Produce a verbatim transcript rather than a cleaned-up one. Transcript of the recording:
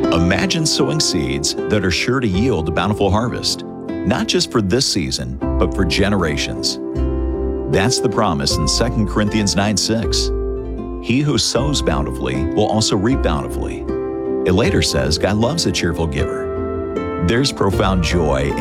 Imagine sowing seeds that are sure to yield a bountiful harvest, not just for this season, but for generations. That's the promise in Second Corinthians nine six. He who sows bountifully will also reap bountifully. It later says God loves a cheerful giver. There's profound joy